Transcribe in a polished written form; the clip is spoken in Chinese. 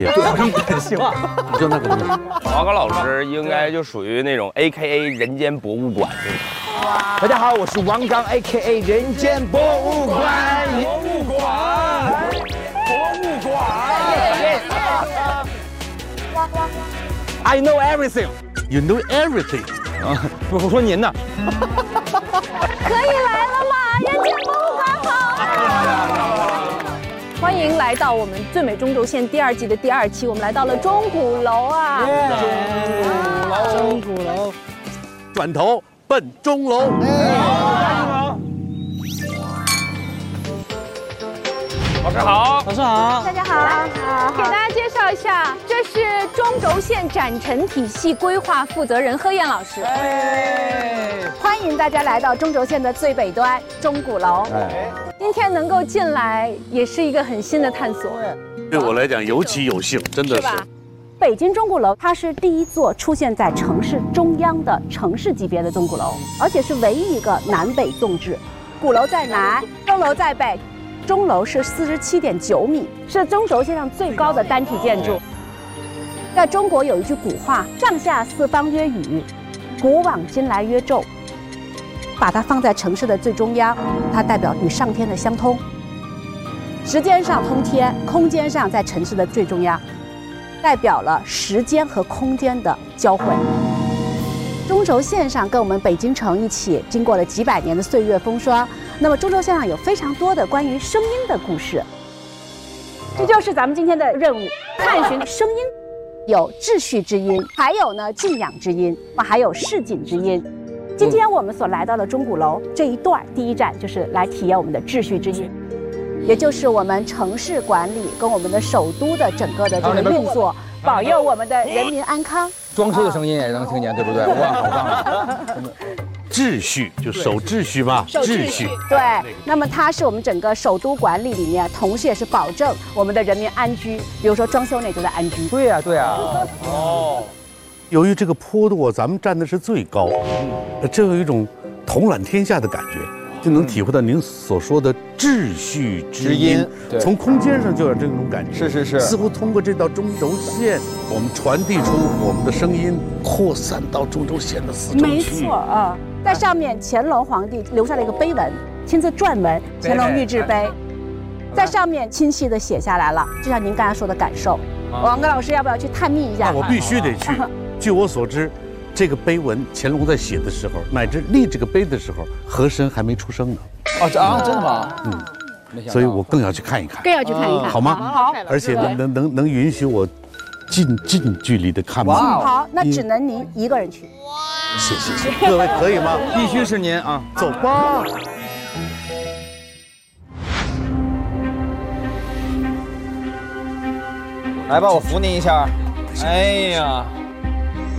有什么感性？就那个东西。 王刚老师应该就属于那种 AKA 人间博物馆这种。 大家好，我是王刚 ，AKA 人间博物馆。I know everything. You know everything. 啊，我说您呢？ 可以来了吗？人间博物馆好！欢迎来到我们《最美中轴线》第2季的第2期，我们来到了钟鼓楼啊！ 钟鼓楼，转头奔钟楼。 老师好， 老师好， 大家好，给大家介绍一下，这是中轴线展陈体系规划负责人贺燕老师。欢迎大家来到中轴线的最北端钟鼓楼。今天能够进来，也是一个很新的探索。 对我来讲尤其有幸，真的是。 北京钟鼓楼，它是第一座出现在城市中央的城市级别的钟鼓楼，而且是唯一一个南北纵置。鼓楼在南，钟楼在北。钟楼是47.9米，是中轴线上最高的单体建筑。在中国有一句古话：“上下四方曰宇，古往今来曰宙。”把它放在城市的最中央，它代表与上天的相通。时间上通天，空间上在城市的最中央，代表了时间和空间的交汇。中轴线上跟我们北京城一起经过了几百年的岁月风霜，那么中轴线上有非常多的关于声音的故事。这就是咱们今天的任务，探寻声音，有秩序之音，还有呢静养之音，还有市井之音。今天我们所来到的钟鼓楼这一段，第一站就是来体验我们的秩序之音，也就是我们城市管理跟我们的首都的整个的这个运作，保佑我们的人民安康。 装修的声音也能听见，对不对？哇，好棒啊！ 秩序就守秩序嘛，秩序。 对，那么它是我们整个首都管理里面，同时也是保证我们的人民安居。比如说装修内就在安居。 对呀，对呀。 哦，由于这个坡度，咱们站的是最高，这有一种统揽天下的感觉。就能体会到您所说的秩序之音，从空间上就有这种感觉。 是， 似乎通过这道中轴线，我们传递出我们的声音，扩散到中轴线的四周没错啊，在上面乾隆皇帝留下了一个碑文，亲自撰文《乾隆御制碑》，在上面清晰地写下来了，就像您刚才说的感受。王刚老师要不要去探秘一下？ 我必须得去。据我所知。这个碑文，乾隆在写的时候，乃至立这个碑的时候，和珅还没出生呢。 真的吗？ 所以我更要去看一看， 更要去看一看， 好吗？ 好， 而且能允许我近距离的看吗？ 好，那只能您一个人去。 谢，各位可以吗？ 必须是您啊！ 走吧。 来吧，我扶您一下。哎呀。